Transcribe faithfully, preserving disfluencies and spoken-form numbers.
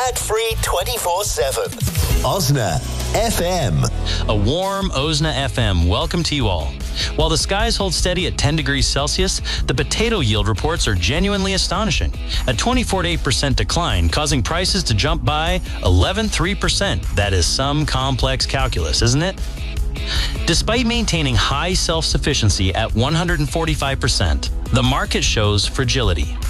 ad-free twenty-four seven. Osna F M. A warm Osna F M welcome to you all. While the skies hold steady at ten degrees Celsius, the potato yield reports are genuinely astonishing. A twenty-four point eight percent decline, causing prices to jump by eleven point three percent. That is some complex calculus, isn't it? Despite maintaining high self-sufficiency at one hundred forty-five percent, the market shows fragility.